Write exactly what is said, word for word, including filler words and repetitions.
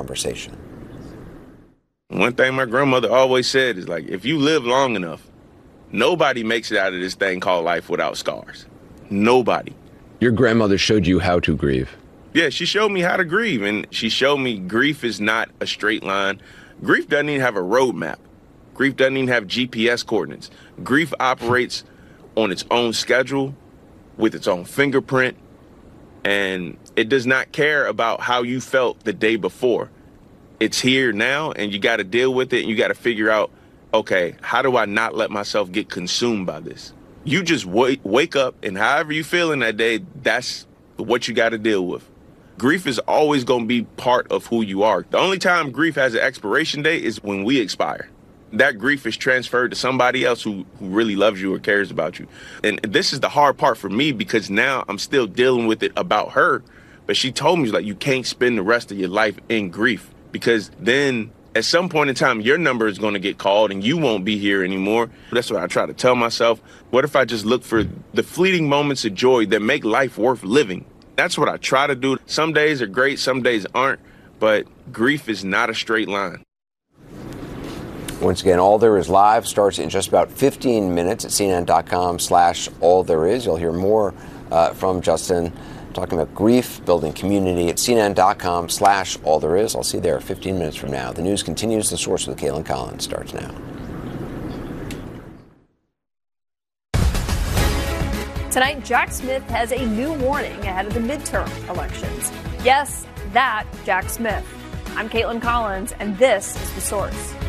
conversation. One thing my grandmother always said is, like, if you live long enough, nobody makes it out of this thing called life without scars. Nobody. Your grandmother showed you how to grieve. Yeah, she showed me how to grieve, and she showed me grief is not a straight line. Grief doesn't even have a roadmap. Grief doesn't even have G P S coordinates. Grief operates on its own schedule, with its own fingerprint, and it does not care about how you felt the day before. It's here now, and you got to deal with it, and you got to figure out, okay, how do I not let myself get consumed by this? You just wake, wake up, and however you feel in that day, that's what you got to deal with. Grief is always going to be part of who you are. The only time grief has an expiration date is when we expire. That grief is transferred to somebody else who, who really loves you or cares about you. And this is the hard part for me, because now I'm still dealing with it about her. But she told me, like, you can't spend the rest of your life in grief, because then at some point in time, your number is going to get called and you won't be here anymore. That's what I try to tell myself. What if I just look for the fleeting moments of joy that make life worth living? That's what I try to do. Some days are great, some days aren't, but grief is not a straight line. Once again, All There Is Live starts in just about fifteen minutes at C N N dot com slash all there is. You'll hear more uh, from Justin talking about grief, building community at C N N dot com slash all there is. I'll see you there fifteen minutes from now. The news continues. The Source with Kaitlan Collins starts now. Tonight, Jack Smith has a new warning ahead of the midterm elections. Yes, that Jack Smith. I'm Kaitlan Collins, and this is The Source.